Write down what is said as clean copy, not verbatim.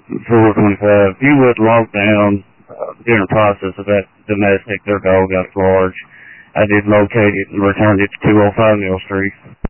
425. If you would log down during the process of that domestic, their dog got large. I did locate it and returned it to 205 Mill Street.